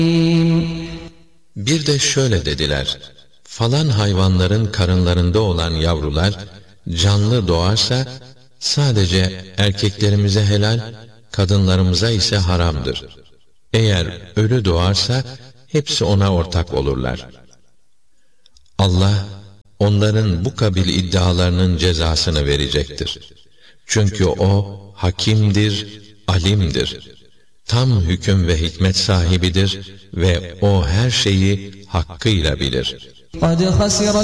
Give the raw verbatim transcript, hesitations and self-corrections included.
Bir de şöyle dediler: falan hayvanların karınlarında olan yavrular canlı doğarsa sadece erkeklerimize helal, kadınlarımıza ise haramdır. Eğer ölü doğarsa hepsi ona ortak olurlar. Allah onların bu kabil iddialarının cezasını verecektir. Çünkü o hakimdir, alimdir. Tam hüküm ve hikmet sahibidir ve o her şeyi hakkıyla bilir.